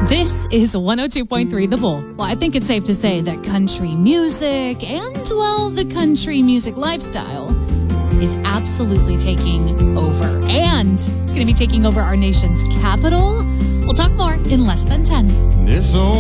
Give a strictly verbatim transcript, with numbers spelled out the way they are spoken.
This is one oh two point three The Bull. Well, I think it's safe to say that country music and, well, the country music lifestyle is absolutely taking over. And it's going to be taking over our nation's capital. We'll talk more in less than ten. This old